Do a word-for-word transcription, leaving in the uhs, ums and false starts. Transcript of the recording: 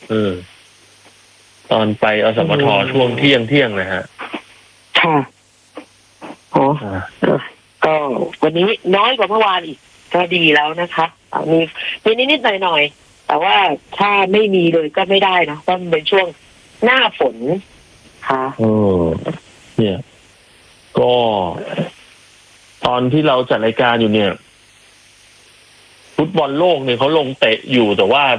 เออตอนไปอสมทช่วงเที่ยงเที่ยงนะฮะค่ะอ๋อก็วันนี้น้อยกว่าเมื่อวานอีกก็ดีแล้วนะคะมีมีนิดๆหน่อยๆแต่ว่าถ้าไม่มีเลยก็ไม่ได้นะเพราะมันเป็นช่วงหน้าฝนค่ะเออเนี่ยก็ตอนที่เราจัดรายการอยู่เนี่ยฟุตบอลโลกเนี่ยเขาลงเตะอยู่แต่ว่า